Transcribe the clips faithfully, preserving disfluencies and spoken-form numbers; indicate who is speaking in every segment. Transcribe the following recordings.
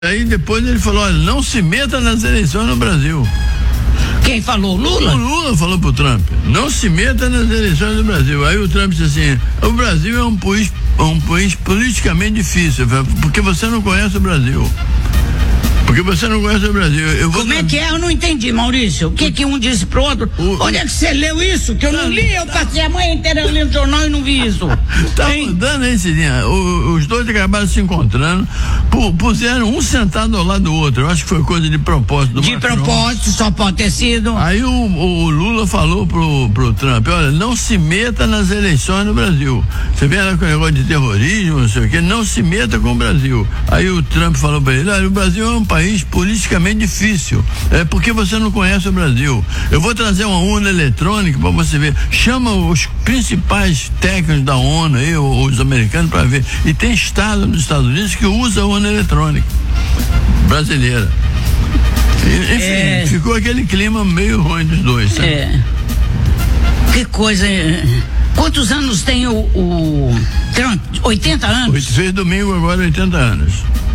Speaker 1: Aí depois ele falou, olha, não se meta nas eleições no Brasil.
Speaker 2: Quem falou? Lula?
Speaker 1: O Lula falou pro Trump, não se meta nas eleições do Brasil. Aí o Trump disse assim, o Brasil é um país, um país politicamente difícil, porque você não conhece o Brasil. Porque você não conhece o Brasil. Eu vou
Speaker 2: Como é que é? Eu não entendi, Maurício. O que que um disse pro outro? O... Onde é que você leu isso? Que eu não li, eu passei a manhã inteira lendo jornal e não vi isso.
Speaker 1: Tá mudando aí, Cidinha. Os dois acabaram se encontrando, puseram um sentado ao lado do outro. Eu acho que foi coisa de propósito do
Speaker 2: De
Speaker 1: Macron.
Speaker 2: propósito, só pode ter sido.
Speaker 1: Aí o, o Lula falou pro, pro Trump, olha, não se meta nas eleições no Brasil. Você vê lá com o negócio de terrorismo, não sei o quê, não se meta com o Brasil. Aí o Trump falou pra ele, olha, o Brasil é um país politicamente difícil, é porque você não conhece o Brasil. Eu vou trazer uma urna eletrônica para você ver, chama os principais técnicos da ONU aí, os americanos, para ver, e tem estado nos Estados Unidos que usa a urna eletrônica brasileira. E, enfim, é... ficou aquele clima meio ruim dos dois, sabe?
Speaker 2: É. Que coisa. Quantos anos tem o, o Trump? oitenta anos?
Speaker 1: Fez domingo agora oitenta anos.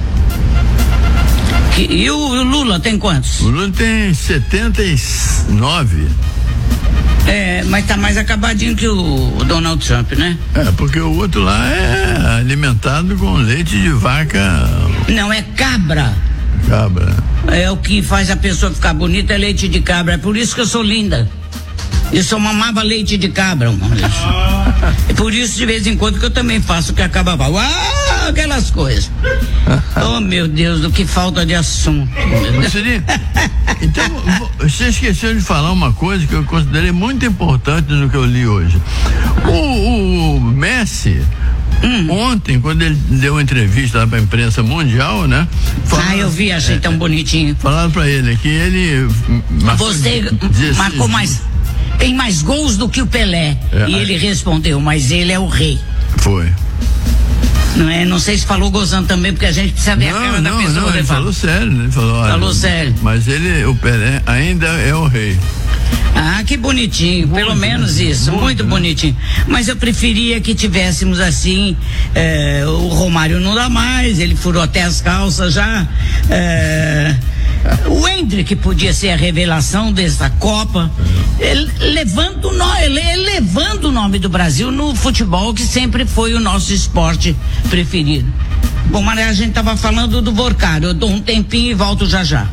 Speaker 2: E o, o Lula tem quantos?
Speaker 1: O Lula tem setenta e nove.
Speaker 2: É, mas tá mais acabadinho que o, o Donald Trump, né?
Speaker 1: É, porque o outro lá é alimentado com leite de vaca.
Speaker 2: Não, é cabra.
Speaker 1: Cabra.
Speaker 2: É o que faz a pessoa ficar bonita, é leite de cabra. É por isso que eu sou linda. Eu só mamava leite de cabra, Maurício. Ah. É por isso, de vez em quando, que eu também faço o que acaba. Uau, aquelas coisas. Oh, meu Deus, do que falta de assunto.
Speaker 1: Então, você esqueceu de falar uma coisa que eu considerei muito importante no que eu li hoje. O, o Messi, hum. ontem, quando ele deu uma entrevista lá pra imprensa mundial, né?
Speaker 2: Falaram, ah, eu vi, achei é, tão bonitinho.
Speaker 1: Falaram pra ele que ele
Speaker 2: marcou, Você dezesseis, marcou mais... Tem mais gols do que o Pelé. É, e ele respondeu, mas ele é o rei.
Speaker 1: Foi.
Speaker 2: Não é? Não sei se falou gozando também, porque a gente precisa ver
Speaker 1: não,
Speaker 2: a cara
Speaker 1: não,
Speaker 2: da pessoa.
Speaker 1: Não, ele
Speaker 2: fala.
Speaker 1: falou sério, né? Ele falou, olha,
Speaker 2: falou sério.
Speaker 1: Mas ele, o Pelé, ainda é o rei.
Speaker 2: Ah, que bonitinho, muito, pelo menos isso, muito, muito bonitinho. Mas eu preferia que tivéssemos assim, eh, o Romário não dá mais, ele furou até as calças já. Eh, o Endrick podia ser a revelação dessa Copa, ele, levando, no, ele, elevando o nome do Brasil no futebol, que sempre foi o nosso esporte preferido. Bom, mas a gente tava falando do Vorcário, eu dou um tempinho e volto já já.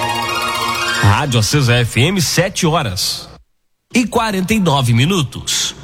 Speaker 3: Rádio Acesa F M, sete horas e quarenta e nove minutos.